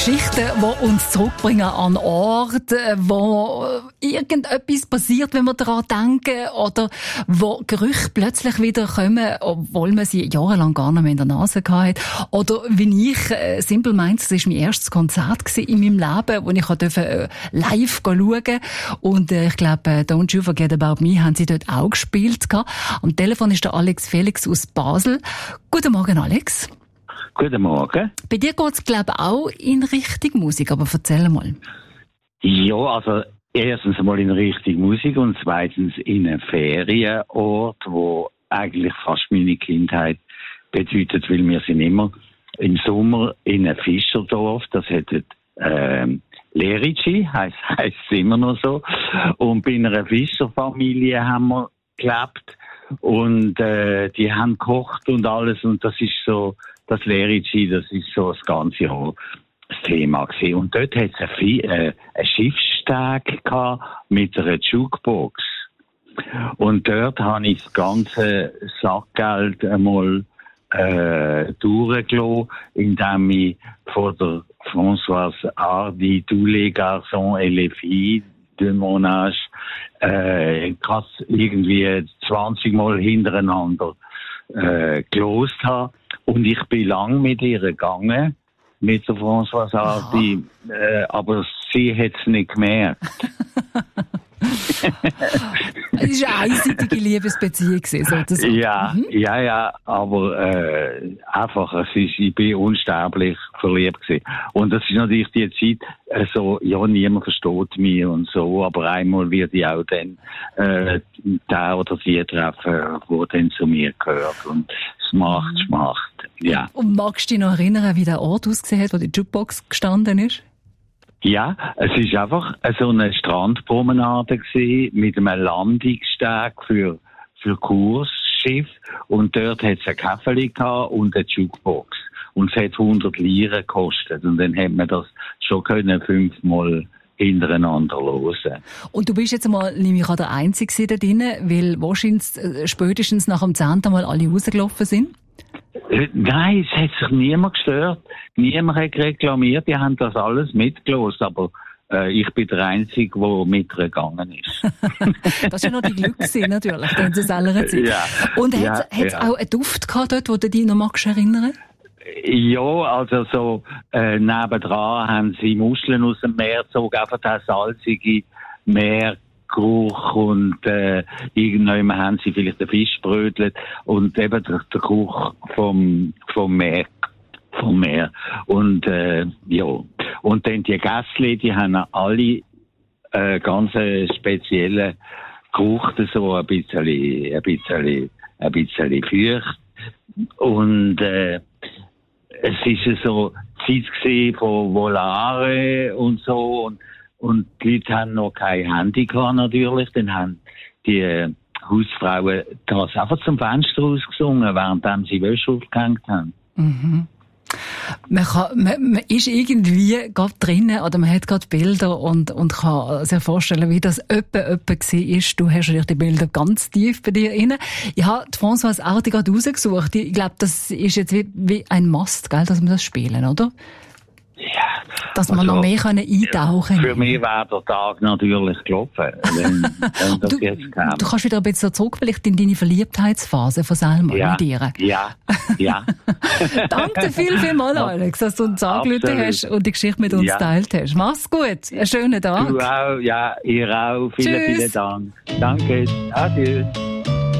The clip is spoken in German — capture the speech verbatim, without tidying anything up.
Geschichten, die uns zurückbringen an Orte, wo irgendetwas passiert, wenn wir daran denken, oder wo Gerüche plötzlich wieder kommen, obwohl man sie jahrelang gar nicht mehr in der Nase hatte. Oder wie ich, äh, Simple Minds, das war mein erstes Konzert in meinem Leben, wo ich durfte, äh, live schauen durfte. Und äh, ich glaube, äh, Don't You Forget About Me haben sie dort auch gespielt. Am Telefon ist der Alex Felix aus Basel. Guten Morgen, Alex. Guten Morgen. Bei dir geht es, glaube ich, auch in Richtung Musik, aber erzähl mal. Ja, also erstens mal in Richtung Musik und zweitens in einem Ferienort, wo eigentlich fast meine Kindheit bedeutet, weil wir sind immer im Sommer in einem Fischerdorf, das hätte ähm, Lerici, heisst, heisst es immer noch so. Und bei einer Fischerfamilie haben wir gelebt und äh, die haben gekocht und alles und das ist so, das Lerici, das ist so das ganze Jahr das Thema gewesen. Und dort hat es ein, äh, ein Schiffssteg gehabt mit einer Jukebox. Und dort habe ich das ganze Sackgeld einmal äh, durchgelassen, indem ich von der Françoise Hardy, tous les garçons et les filles de mon âge, äh, irgendwie zwanzig Mal hintereinander äh, gelost habe. Und ich bin lang mit ihr gegangen, mit der Françoise Hardy, äh, aber sie hat es nicht gemerkt. Es war eine einseitige Liebesbeziehung, sozusagen. Ja, mhm. ja, ja, aber äh, einfach, es ist, ich bin unsterblich verliebt gewesen. Und das ist natürlich die Zeit, äh, so, ja, niemand versteht mich und so, aber einmal wird ich auch dann äh, der oder die treffen, wo dann zu mir gehört. Und es macht, es macht, ja. Und magst du dich noch erinnern, wie der Ort ausgesehen hat, wo die Jukebox gestanden ist? Ja, es ist einfach so eine Strandpromenade gewesen, mit einem Landungssteg für, für Kursschiff. Und dort hat es ein Käferli gehabt und eine Jukebox. Und es hat hundert Lire gekostet. Und dann hat man das schon können fünfmal hintereinander hören. Und du bist jetzt einmal, nehme ich an, der Einzige da drinnen, weil wahrscheinlich äh, spätestens nach dem zehnten Mal alle rausgelaufen sind? Nein, es hat sich niemand gestört. Niemand hat reklamiert. Die haben das alles mitgelost. Aber äh, ich bin der Einzige, der mitgegangen ist. Das war ja noch die Glück gewesen, natürlich, in der selben Zeit. Ja, und hat ja, es ja. auch einen Duft gehabt dort, wo du dich noch magst erinnern? Ja, also so äh, nebendran haben sie Muscheln aus dem Meer gezogen, einfach der salzige Meer. Geruch und äh, irgendwann haben sie vielleicht den Fisch brötelt und eben der, der Geruch vom, vom Meer. Vom Meer. Und äh, ja. Und dann die Gässli, die haben alle äh, ganz spezielle Geruch, so ein bisschen, ein bisschen, ein bisschen feucht. Und äh, es ist so Zeit gewesen von Volare und so und Und die Leute haben noch kein Handy gehabt, natürlich. Dann haben die äh, Hausfrauen das einfach zum Fenster rausgesungen, während sie Wäsche aufgehängt haben. Mhm. Man, kann, man, man ist irgendwie gerade drinnen, oder man hat gerade Bilder und, und kann sich vorstellen, wie das öppe öppe war. Du hast ja die Bilder ganz tief bei dir inne. Ich habe die Françoise Hardy gerade rausgesucht. Ich glaube, das ist jetzt wie, wie ein Must, gell, dass wir das spielen, oder? Ja. Dass wir also, noch mehr können eintauchen können. Für mich wäre der Tag natürlich gelaufen, wenn, wenn das du, jetzt kam. Du kannst wieder ein bisschen zurück, vielleicht in deine Verliebtheitsphase von Selma ja, mit dir. Ja, ja. Danke dir viel, viel mal, Alex, dass du uns angerufen hast und die Geschichte mit uns ja. geteilt hast. Mach's gut, einen schönen Tag. Du auch, ja, ihr auch. Vielen, Tschüss. vielen Dank. Danke, adieu.